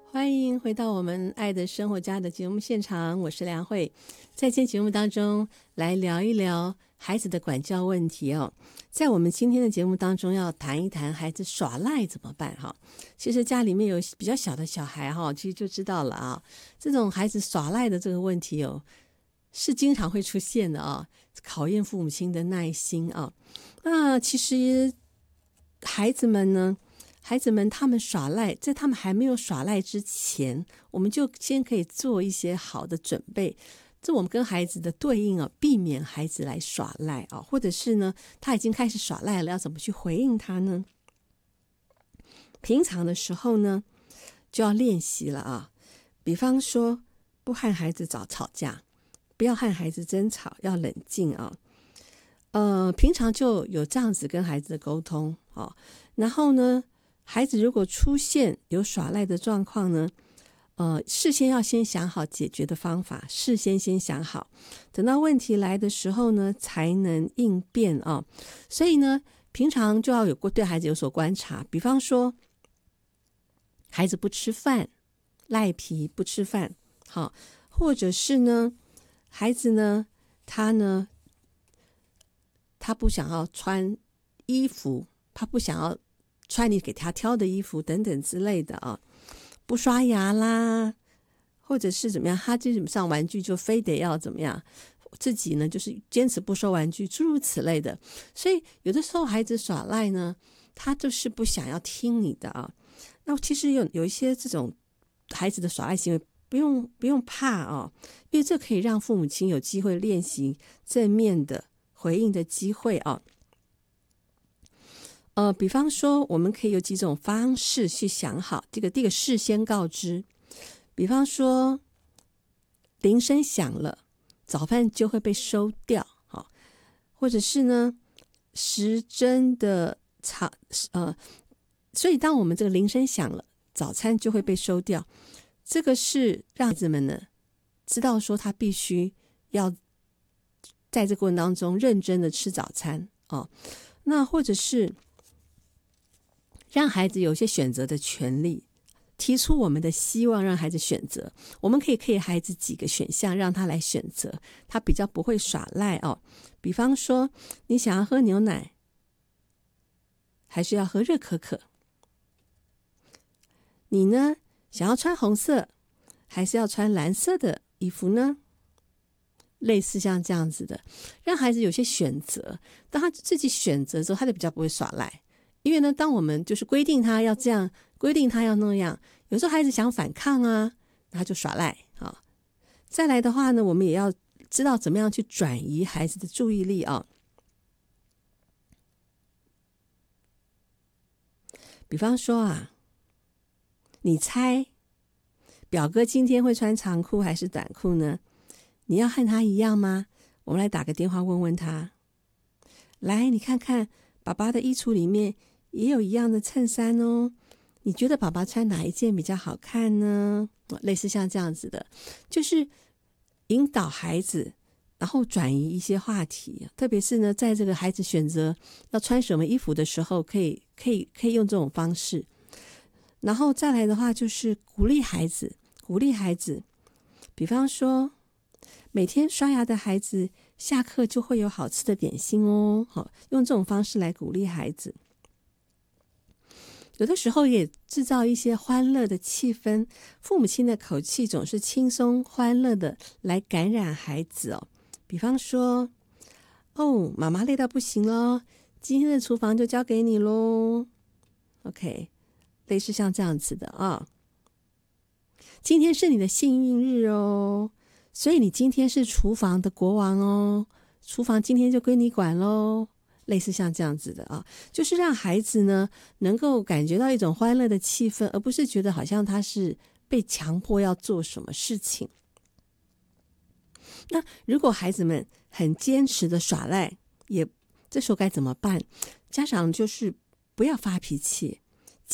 欢迎回到我们爱的生活家的节目现场，我是梁慧。在今天节目当中来聊一聊孩子的管教问题哦。在我们今天的节目当中要谈一谈孩子耍赖怎么办哈。其实家里面有比较小的小孩哈，其实就知道了啊，这种孩子耍赖的这个问题哦，是经常会出现的啊，考验父母亲的耐心啊。那其实孩子们他们耍赖，在他们还没有耍赖之前，我们就先可以做一些好的准备。这我们跟孩子的对应啊，避免孩子来耍赖啊，或者是呢，他已经开始耍赖了，要怎么去回应他呢？平常的时候呢，就要练习了啊。比方说，不和孩子吵架，不要和孩子争吵，要冷静啊。平常就有这样子跟孩子的沟通啊。然后呢，孩子如果出现有耍赖的状况呢，事先要先想好解决的方法，事先想好，等到问题来的时候呢，才能应变啊。所以呢，平常就要对孩子有所观察，比方说，孩子不吃饭，赖皮不吃饭，好，或者是呢，孩子呢，他不想要穿衣服，他不想要穿你给他挑的衣服等等之类的啊，不刷牙啦，或者是怎么样，他基本上玩具就非得要怎么样，自己呢就是坚持不收玩具，诸如此类的。所以有的时候孩子耍赖呢，他就是不想要听你的啊。那其实有一些这种孩子的耍赖行为，不用怕啊，因为这可以让父母亲有机会练习正面的回应的机会啊。比方说，我们可以有几种方式去想好，第一个事先告知。比方说，铃声响了，早饭就会被收掉，或者是呢，时针的所以当我们这个铃声响了，早餐就会被收掉。这个是让孩子们呢知道说他必须要在这个过程当中认真的吃早餐哦。那或者是让孩子有些选择的权利，提出我们的希望，让孩子选择。我们可以给孩子几个选项，让他来选择，他比较不会耍赖哦。比方说，你想要喝牛奶，还是要喝热可可？你呢，想要穿红色，还是要穿蓝色的衣服呢？类似像这样子的，让孩子有些选择。当他自己选择之后，他就比较不会耍赖。因为呢，当我们就是规定他要这样，规定他要那样，有时候孩子想反抗啊，他就耍赖啊。再来的话呢，我们也要知道怎么样去转移孩子的注意力啊。比方说啊，你猜表哥今天会穿长裤还是短裤呢？你要和他一样吗？我们来打个电话问问他。来，你看看爸爸的衣橱里面也有一样的衬衫哦，你觉得爸爸穿哪一件比较好看呢？类似像这样子的，就是引导孩子，然后转移一些话题。特别是呢，在这个孩子选择要穿什么衣服的时候，可以用这种方式。然后再来的话，就是鼓励孩子。比方说，每天刷牙的孩子下课就会有好吃的点心哦。用这种方式来鼓励孩子。有的时候也制造一些欢乐的气氛，父母亲的口气总是轻松欢乐的来感染孩子哦。比方说，妈妈累到不行了，今天的厨房就交给你咯。 OK， 类似像这样子的啊。今天是你的幸运日哦，所以你今天是厨房的国王哦，厨房今天就归你管咯。类似像这样子的啊，就是让孩子呢能够感觉到一种欢乐的气氛，而不是觉得好像他是被强迫要做什么事情。那如果孩子们很坚持的耍赖，这时候该怎么办？家长就是不要发脾气，